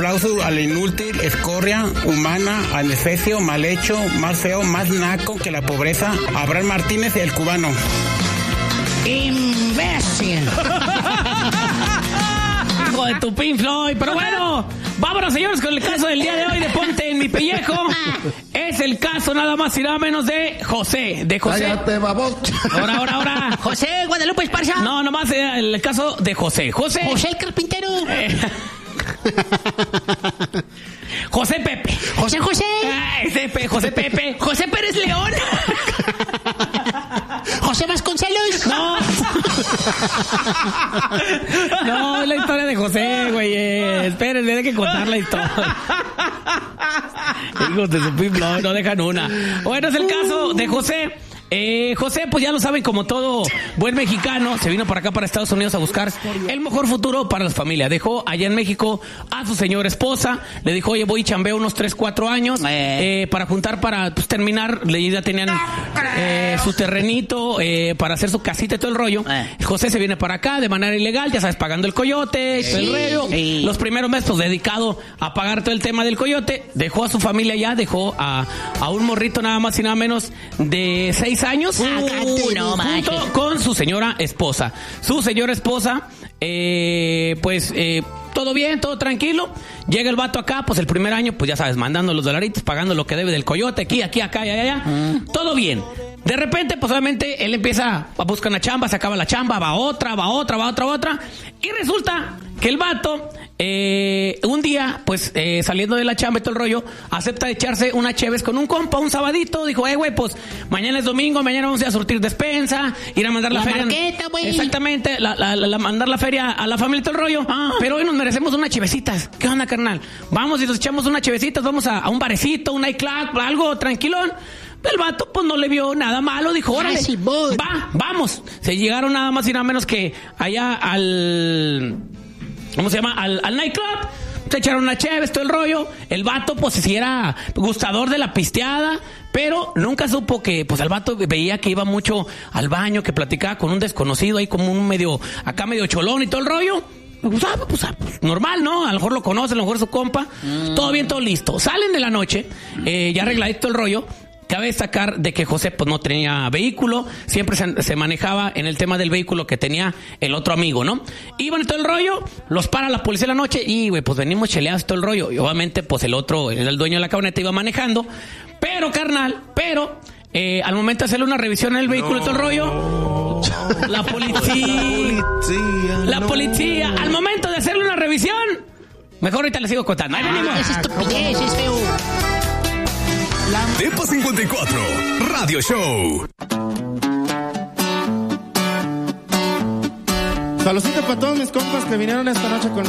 aplauso al inútil, escoria, humana, anestesio, mal hecho, más feo, más naco que la pobreza, Abraham Martínez, el cubano. ¡Imbécil! Hijo de tu Pink Floyd. Pero bueno, vámonos, señores, con el caso del día de hoy de Ponte en mi pellejo. Es el caso nada más y nada menos de José. De José. Cállate, babos. Ahora. José Guadalupe Esparza. No, nomás el caso de José. José el carpintero. José Pepe. José. José Pepe. José Pérez León. José Vasconcelos. No, es la historia de José, güey. Espérenme, hay que contar la historia. Hijos de su Pink Floyd, no dejan una. Bueno, es el caso de José. José, pues ya lo saben, como todo buen mexicano, se vino para acá, para Estados Unidos, a buscar el mejor futuro para la familia. Dejó allá en México a su señora esposa, le dijo, oye, voy y chambeo unos 3-4 años para juntar, para pues, terminar. Ya tenían su terrenito para hacer su casita y todo el rollo. José se viene para acá de manera ilegal, ya sabes, pagando el coyote, todo el rollo. Los primeros meses, pues, dedicado a pagar todo el tema del coyote. Dejó a su familia allá, dejó a un morrito nada más y nada menos de 6 años junto con su señora esposa. Su señora esposa, todo bien, todo tranquilo. Llega el vato acá, pues el primer año, pues ya sabes, mandando los dolaritos, pagando lo que debe del coyote, aquí, acá, allá. Todo bien. De repente, pues obviamente, él empieza a buscar una chamba, se acaba la chamba, va otra. Y resulta que el vato, un día, pues saliendo de la chamba y todo el rollo, acepta echarse una cheves con un compa, un sabadito. Dijo, güey, pues mañana es domingo, mañana vamos a ir a surtir despensa, ir a mandar la feria. Marqueta, güey. Exactamente, mandar la feria a la familia y todo el rollo. Pero hoy nos merecemos unas chevecitas. ¿Qué onda, carnal? Vamos y nos echamos unas chevecitas, vamos a un barecito, un nightclub, algo tranquilón. El vato, pues, no le vio nada malo. Dijo, órale, vamos. Se llegaron nada más y nada menos que allá al... ¿Cómo se llama? Al nightclub. Se echaron una chévere, todo el rollo. El vato, pues, sí era gustador de la pisteada, pero nunca supo que, pues, el vato veía que iba mucho al baño, que platicaba con un desconocido ahí como un medio cholón y todo el rollo. Pues, normal, ¿no? A lo mejor lo conoce, a lo mejor es su compa. Todo bien, todo listo. Salen de la noche, ya arregladito el rollo. Cabe destacar de que José, pues, no tenía vehículo, siempre se manejaba en el tema del vehículo que tenía el otro amigo, ¿no? Iban y todo el rollo, los para la policía en la noche y, güey, pues venimos cheleados todo el rollo. Y obviamente, pues, el otro, el dueño de la camioneta, iba manejando. Pero, carnal, al momento de hacerle una revisión en el vehículo y todo el rollo, la policía, al momento de hacerle una revisión, mejor ahorita le sigo contando. Ahí venimos. Es estupidez, es feo. Depa 54 Radio Show. Saludcita para todos mis compas que vinieron esta noche conmigo.